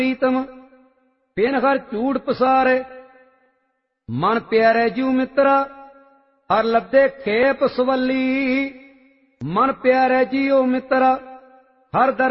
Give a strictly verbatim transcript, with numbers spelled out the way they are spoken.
ਪ੍ਰੀਤਮ ਬਿਨ ਹਰ ਝੂਠ ਪਸਾਰੇ। ਮਨ ਪਿਆਰੇ ਜੀਉ ਮਿੱਤਰਾ ਹਰ ਲੱਭੇ ਖੇਪ ਸਵੱਲੀ। ਮਨ ਪਿਆਰੇ ਜੀਉ ਮਿੱਤਰਾ ਹਰ ਦਰ